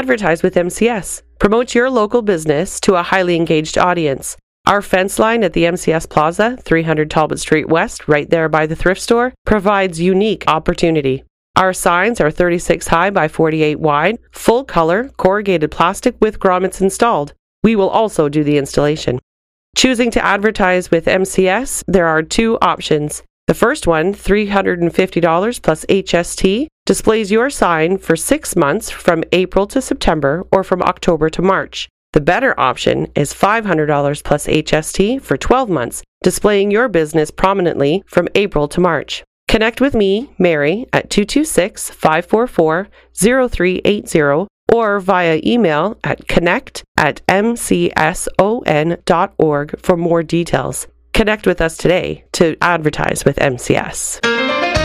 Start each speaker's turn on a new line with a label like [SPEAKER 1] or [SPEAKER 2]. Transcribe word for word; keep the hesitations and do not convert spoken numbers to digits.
[SPEAKER 1] Advertise with M C S. Promote your local business to a highly engaged audience. Our fence line at the M C S Plaza, three hundred Talbot Street West, right there by the thrift store, provides unique opportunity. Our signs are thirty-six high by forty-eight wide, full color, corrugated plastic with grommets installed. We will also do the installation. Choosing to advertise with M C S, there are two options. The first one, three hundred fifty dollars plus H S T, displays your sign for six months from April to September or from October to March. The better option is five hundred dollars plus H S T for twelve months, displaying your business prominently from April to March. Connect with me, Mary, at two two six, five four four, zero three eight zero or via email at connect at m c s o n dot org for more details. Connect with us today to advertise with M C S.